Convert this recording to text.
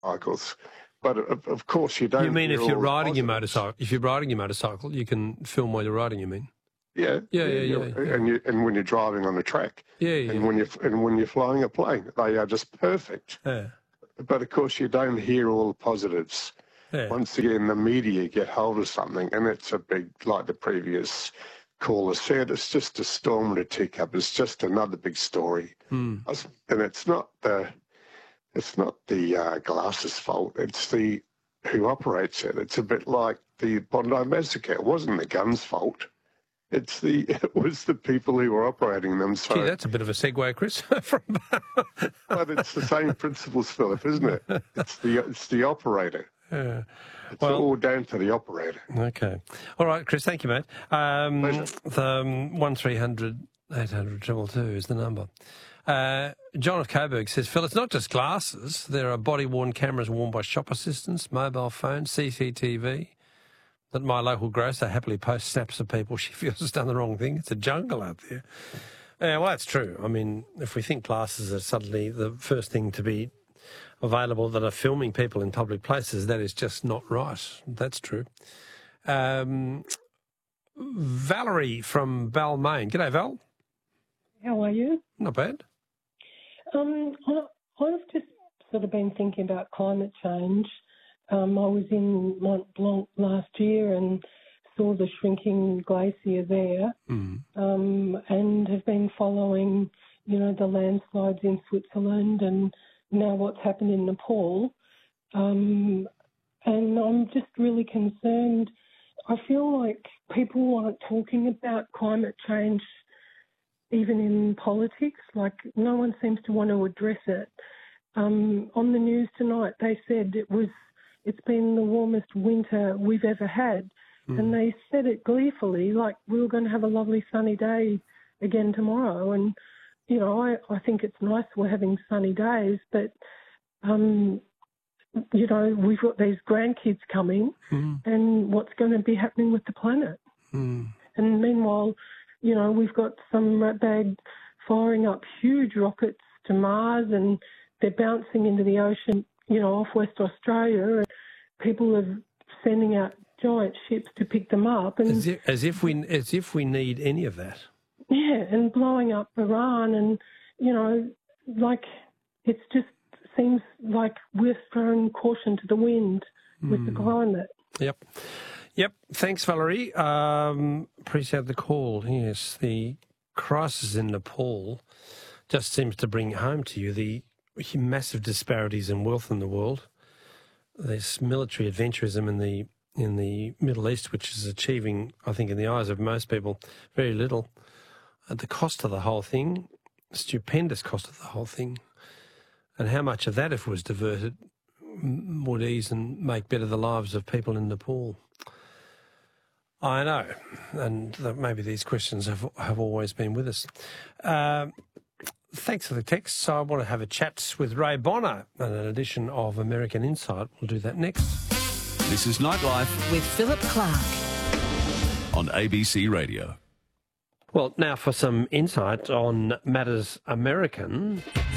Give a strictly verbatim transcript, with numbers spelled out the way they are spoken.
motorcycles. But of, of course, you don't. You mean hear if you're all the riding your positives. motorcycle? If you're riding your motorcycle, you can film while you're riding. You mean? Yeah, Yeah, yeah, yeah, you're- yeah. And you, and when you're driving on a track, Yeah, yeah. and when you're and when you're flying a plane, they are just perfect. Yeah, But of course, you don't hear all the positives. yeah. Once again, the media get hold of something, and it's a big, like the previous caller said, it's just a storm in a teacup. It's just another big story, Hmm. and it's not the it's not the uh, glasses' fault. It's the who operates it. It's a bit like the Bondi massacre. It wasn't the guns' fault. It's the it was the people who were operating them. So, Gee, that's a bit of a segue, Chris. From but it's the same principles, Philip, isn't it? It's the it's the operator. yeah. It's Well- all down to the operator. Okay. All right, Chris, thank you, mate. Um, Pleasure. the um, one three hundred eight hundred two two two is the number. Uh, John of Coburg says, Phil, it's not just glasses. There are body-worn cameras worn by shop assistants, mobile phones, C C T V. That my local grocer happily posts snaps of people she feels has done the wrong thing. It's a jungle out there. Yeah, well, that's true. I mean, if we think glasses are suddenly the first thing to be available that are filming people in public places, that is just not right. That's true. Um, Valerie from Balmain. G'day, Val. How are you? Not bad. Um, I, I've just sort of been thinking about climate change. Um, I was in Mont Blanc last year and saw the shrinking glacier there, Mm. um, and have been following, you know, the landslides in Switzerland and now what's happened in Nepal. Um, and I'm just really concerned. I feel like people aren't talking about climate change even in politics. Like, no one seems to want to address it. Um, on the news tonight, they said it was, it's been the warmest winter we've ever had. Mm. And they said it gleefully, like we were going to have a lovely sunny day again tomorrow. And, you know, I, I think it's nice we're having sunny days, but, um, you know, we've got these grandkids coming, Mm. and what's going to be happening with the planet? Mm. And meanwhile, you know, we've got some ratbag firing up huge rockets to Mars, and they're bouncing into the ocean, you know, off West Australia. And people are sending out giant ships to pick them up, and As if, as if we as if we need any of that. yeah, and blowing up Iran, and you know, like it just seems like we're throwing caution to the wind with the climate. Yep. Yep. Thanks, Valerie. Um, appreciate the call. Yes, the crisis in Nepal just seems to bring home to you the massive disparities in wealth in the world. There's military adventurism in the in the Middle East, which is achieving, I think, in the eyes of most people, very little. At the cost of the whole thing, stupendous cost of the whole thing. And how much of that, if it was diverted, m- would ease and make better the lives of people in Nepal? I know, and th- maybe these questions have have always been with us. Um, thanks for the text. So I want to have a chat with Ray Bonner and an edition of American Insight. We'll do that next. This is Nightlife With Philip Clark. on A B C Radio. Well, now for some insight on matters American.